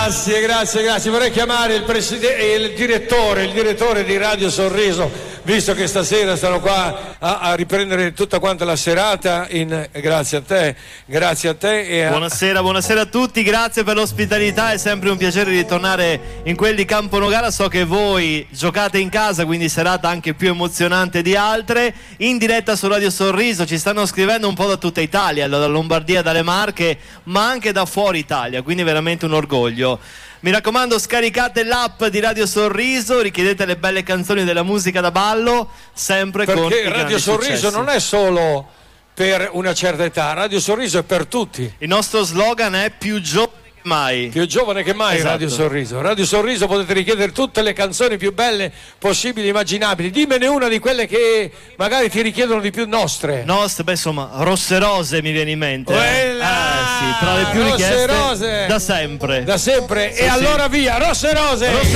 Grazie. Vorrei chiamare il direttore di Radio Sorriso, visto che stasera stanno qua a riprendere tutta quanta la serata. Grazie a te. Buonasera a tutti, grazie per l'ospitalità, è sempre un piacere ritornare in quel di Campo Nogara. So che voi giocate in casa, quindi serata anche più emozionante di altre. In diretta su Radio Sorriso ci stanno scrivendo un po' da tutta Italia, dalla Lombardia, dalle Marche, ma anche da fuori Italia, quindi veramente un orgoglio. Mi raccomando, scaricate l'app di Radio Sorriso, richiedete le belle canzoni della musica da ballo, sempre perché con i Radio Sorriso successi. Non è solo per una certa età, Radio Sorriso è per tutti. Il nostro slogan è più giovane che mai. Più giovane che mai, esatto. Radio Sorriso potete richiedere tutte le canzoni più belle possibili e immaginabili. Dimmene una di quelle che magari ti richiedono di più nostre. Insomma, Rosse Rose mi viene in mente. Sì, tra le più richieste Rose. da sempre. E allora via, Rosse Rose.